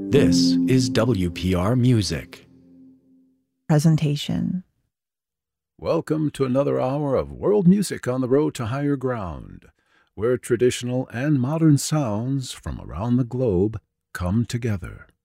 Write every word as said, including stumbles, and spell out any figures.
This is W P R Music. Presentation. Welcome to another hour of world music on the road to higher ground, where traditional and modern sounds from around the globe come together.